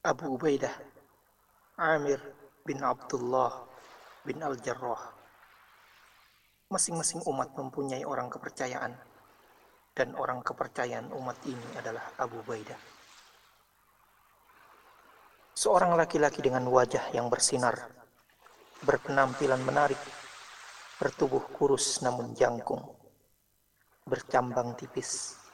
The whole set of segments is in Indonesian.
Abu Ubaidah Amir bin Abdullah bin Al-Jarrah. Masing-masing umat mempunyai orang kepercayaan, dan orang kepercayaan umat ini adalah Abu Ubaidah. Seorang laki-laki dengan wajah yang bersinar, berpenampilan menarik, bertubuh kurus namun jangkung, bercambang tipis.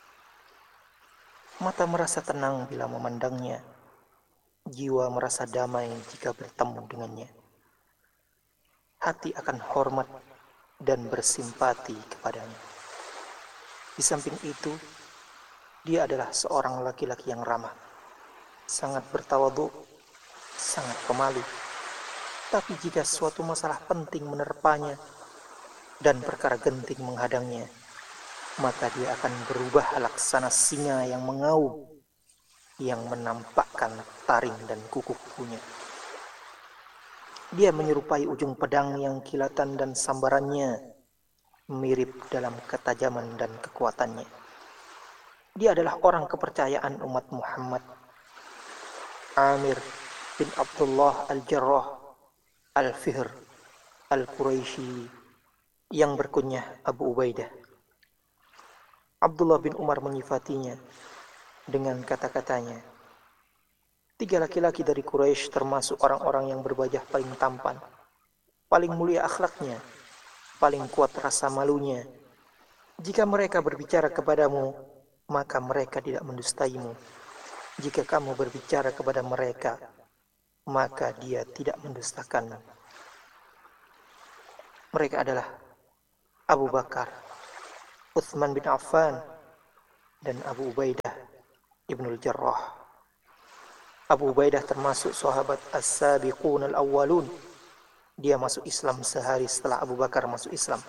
Mata merasa tenang bila memandangnya, jiwa merasa damai jika bertemu dengannya. Hati akan hormat dan bersimpati kepadanya. Di samping itu, dia adalah seorang laki-laki yang ramah, sangat bertawadhu, sangat pemalu. Tapi jika suatu masalah penting menerpanya dan perkara genting menghadangnya, maka dia akan berubah laksana singa yang mengaum, yang menampakkan taring dan kuku-kukunya. Dia menyerupai ujung pedang yang kilatan dan sambarannya mirip dalam ketajaman dan kekuatannya. Dia adalah orang kepercayaan umat Muhammad, Amir bin Abdullah Al-Jarrah Al-Fihr Al-Quraisy, yang berkunyah Abu Ubaidah. Abdullah bin Umar menyifatinya dengan kata-katanya, "Tiga laki-laki dari Quraisy termasuk orang-orang yang berbajah paling tampan, paling mulia akhlaknya, paling kuat rasa malunya. Jika mereka berbicara kepadamu, maka mereka tidak mendustaimu. Jika kamu berbicara kepada mereka, maka dia tidak mendustakanmu." Mereka adalah Abu Bakar, Utsman bin Affan, dan Abu Ubaidah Ibnul Jarrah. Abu Ubaidah termasuk sahabat as-sabiqun al-awwalun. Dia masuk Islam sehari setelah Abu Bakar masuk Islam.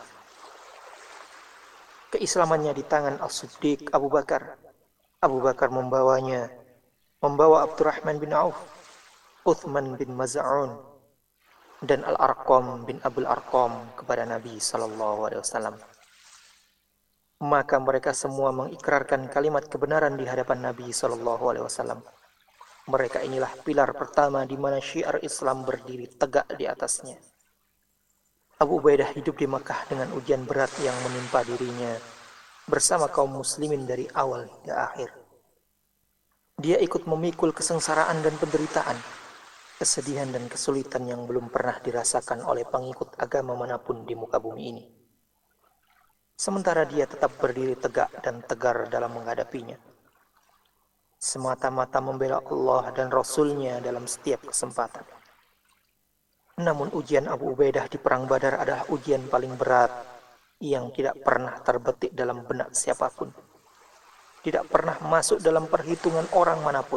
Keislamannya di tangan As-Siddiq Abu Bakar. Abu Bakar membawa Abdurrahman bin Auf, Uthman bin Maz'un, dan Al-Arqam bin Abul Arqam kepada Nabi SAW. Maka mereka semua mengikrarkan kalimat kebenaran di hadapan Nabi SAW. Mereka inilah pilar pertama di mana syiar Islam berdiri tegak di atasnya. Abu Ubaidah hidup di Makkah dengan ujian berat yang menimpa dirinya bersama kaum muslimin dari awal hingga akhir. Dia ikut memikul kesengsaraan dan penderitaan, kesedihan dan kesulitan yang belum pernah dirasakan oleh pengikut agama manapun di muka bumi ini. Sementara dia tetap berdiri tegak dan tegar dalam menghadapinya, semata-mata membela Allah dan Rasul-Nya dalam setiap kesempatan. Namun ujian Abu Ubaidah di Perang Badar adalah ujian paling berat yang tidak pernah terbetik dalam benak siapapun, tidak pernah masuk dalam perhitungan orang manapun.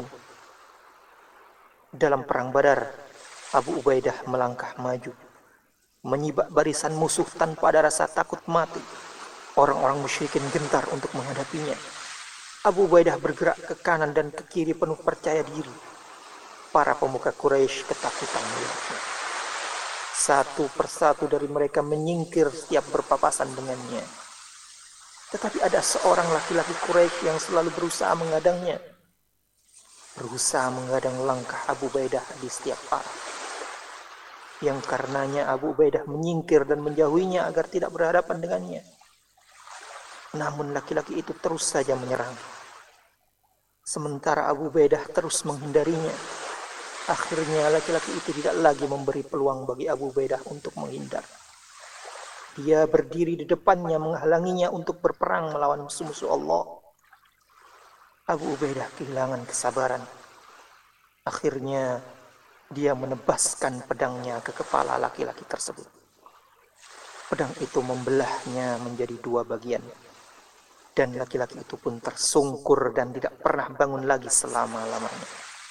Dalam Perang Badar, Abu Ubaidah melangkah maju, menyibak barisan musuh tanpa ada rasa takut mati. Orang-orang musyrikin gentar untuk menghadapinya. Abu Ubaidah bergerak ke kanan dan ke kiri penuh percaya diri. Para pemuka Quraisy ketakutan melihatnya. Satu persatu dari mereka menyingkir setiap berpapasan dengannya. Tetapi ada seorang laki-laki Quraisy yang selalu berusaha mengadangnya, berusaha mengadang langkah Abu Ubaidah di setiap arah. Yang karenanya Abu Ubaidah menyingkir dan menjauhinya agar tidak berhadapan dengannya. Namun laki-laki itu terus saja menyerang. Sementara Abu Ubaidah terus menghindarinya. Akhirnya laki-laki itu tidak lagi memberi peluang bagi Abu Ubaidah untuk menghindar. Dia berdiri di depannya menghalanginya untuk berperang melawan musuh-musuh Allah. Abu Ubaidah kehilangan kesabaran. Akhirnya dia menebaskan pedangnya ke kepala laki-laki tersebut. Pedang itu membelahnya menjadi dua bagian. Dan laki-laki itu pun tersungkur dan tidak pernah bangun lagi selama-lamanya.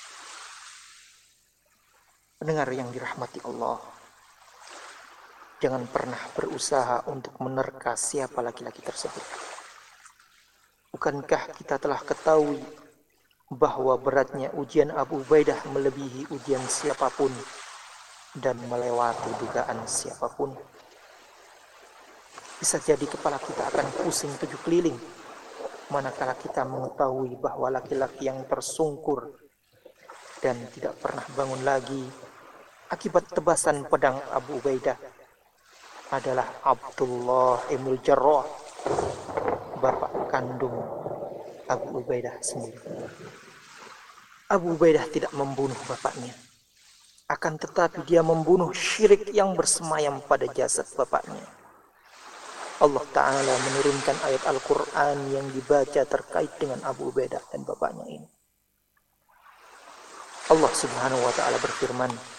Pendengar yang dirahmati Allah, jangan pernah berusaha untuk menerka siapa laki-laki tersebut. Bukankah kita telah ketahui bahwa beratnya ujian Abu Ubaidah melebihi ujian siapapun dan melewati dugaan siapapun? Bisa jadi kepala kita akan pusing 7 keliling manakala kita mengetahui bahwa laki-laki yang tersungkur dan tidak pernah bangun lagi akibat tebasan pedang Abu Ubaidah adalah Abdullah ibn Jarrah, bapak kandung Abu Ubaidah sendiri. Abu Ubaidah tidak membunuh bapaknya, akan tetapi dia membunuh syirik yang bersemayam pada jasad bapaknya. Allah Ta'ala menurunkan ayat Al-Quran yang dibaca terkait dengan Abu Ubaidah dan bapaknya ini. Allah Subhanahu wa Ta'ala berfirman,